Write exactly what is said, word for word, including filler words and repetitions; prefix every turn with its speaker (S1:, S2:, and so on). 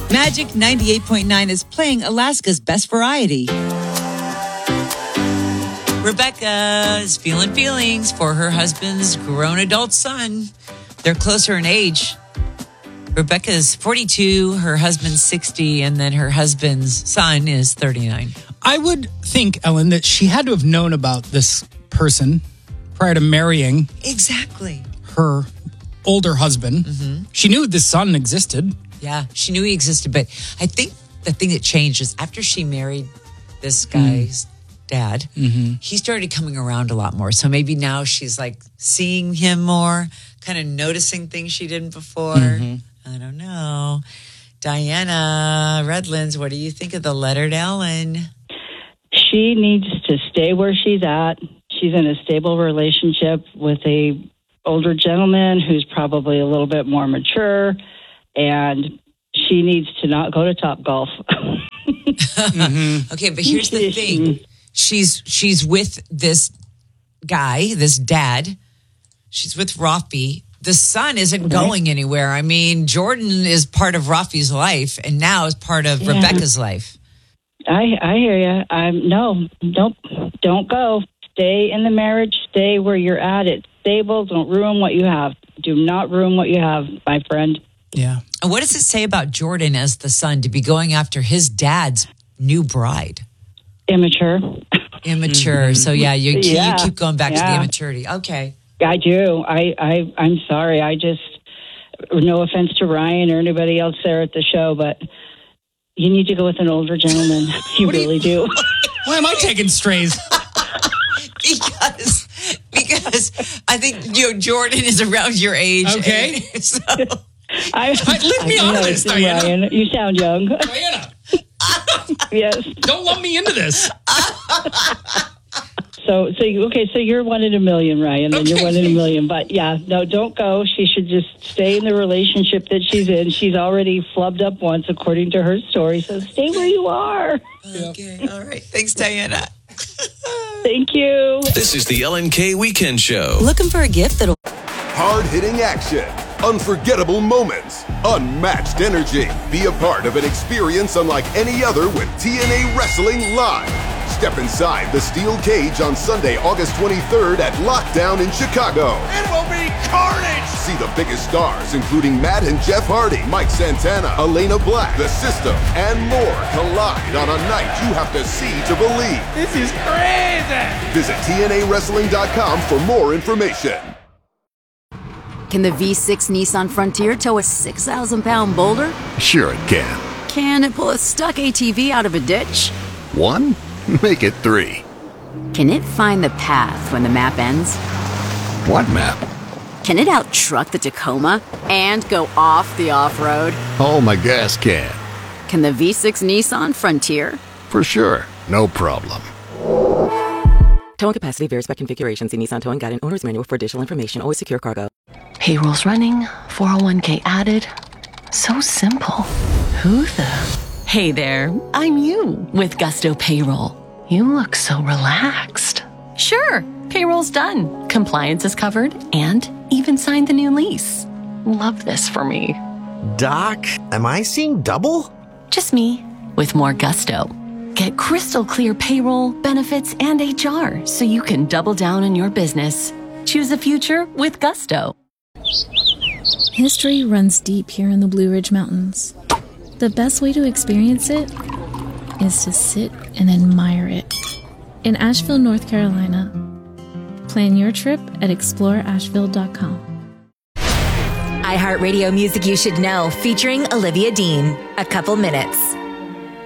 S1: Magic ninety-eight point nine is playing Alaska's best variety. Rebecca is feeling feelings for her husband's grown adult son. They're closer in age. Rebecca is forty-two, her husband's sixty, and then her husband's son is thirty-nine.
S2: I would think, Ellen, that she had to have known about this person prior to marrying
S1: Exactly.
S2: her older husband. Mm-hmm. She knew this son existed.
S1: Yeah, she knew he existed, but I think the thing that changed is after she married this guy's mm. dad, mm-hmm. he started coming around a lot more. So maybe now she's like seeing him more, kind of noticing things she didn't before. Mm-hmm. I don't know. Diana Redlands, what do you think of the letter to Ellen?
S3: She needs to stay where she's at. She's in a stable relationship with a older gentleman who's probably a little bit more mature. And she needs to not go to Topgolf.
S1: mm-hmm. Okay, but here's the thing. She's she's with this guy, this dad. She's with Rafi. The son isn't okay. going anywhere. I mean, Jordan is part of Rafi's life and now is part of yeah. Rebecca's life.
S3: I I hear you. I'm no, nope, don't go. Stay in the marriage. Stay where you're at. It's stable. Don't ruin what you have. Do not ruin what you have, my friend.
S2: Yeah.
S1: And what does it say about Jordan as the son to be going after his dad's new bride?
S3: Immature.
S1: Immature. Mm-hmm. So yeah, you,
S3: yeah.
S1: you keep going back
S3: yeah.
S1: to the immaturity. Okay.
S3: I do. I, I, I'm sorry. I just, no offense to Ryan or anybody else there at the show, but you need to go with an older gentleman. You really you, do.
S2: Why am I taking strays?
S1: because, because I think, you know, Jordan is around your age.
S2: Okay.
S1: And, so.
S3: I,
S2: Leave me
S3: I
S2: out of this, Diana.
S3: Ryan, you sound young.
S2: Diana.
S3: Yes.
S2: Don't lump me into this.
S3: So, so you, okay, so you're one in a million, Ryan, and okay. you're one in a million. But yeah, no, don't go. She should just stay in the relationship that she's in. She's already flubbed up once, according to her story. So stay where you are.
S1: Okay, all right. Thanks, Diana.
S3: Thank you.
S4: This is the L N K Weekend Show.
S5: Looking for a gift that'll...
S6: Hard-hitting action, unforgettable moments, unmatched energy. Be a part of an experience unlike any other with T N A Wrestling Live. Step inside the steel cage on Sunday, August twenty-third at Lockdown in Chicago.
S7: It will be carnage!
S6: See the biggest stars, including Matt and Jeff Hardy, Mike Santana, Elena Black, The System, and more collide on a night you have to see to believe.
S7: This is crazy!
S6: Visit T N A wrestling dot com for more information.
S5: Can the V six Nissan Frontier tow a six thousand pound boulder?
S8: Sure it can.
S5: Can it pull a stuck A T V out of a ditch?
S8: One? Make it three.
S5: Can it find the path when the map ends?
S8: What map?
S5: Can it out-truck the Tacoma and go off the off-road?
S8: Oh, my gas can.
S5: Can the V six Nissan Frontier?
S8: For sure. No problem.
S9: Towing capacity varies by configuration. See Nissan Towing Guide and Owner's Manual for additional information. Always secure cargo.
S10: Payroll's running, four oh one k added. So simple. Who the... Hey there, I'm you with Gusto Payroll. You look so relaxed. Sure, payroll's done. Compliance is covered and even signed the new lease. Love this for me.
S7: Doc, am I seeing double?
S10: Just me with more Gusto. Get crystal clear payroll, benefits, and H R so you can double down on your business. Choose a future with Gusto.
S11: History runs deep here in the Blue Ridge Mountains. The best way to experience it is to sit and admire it. In Asheville, North Carolina. Plan your trip at explore asheville dot com.
S12: iHeartRadio Music You Should Know, featuring Olivia Dean. A Couple Minutes.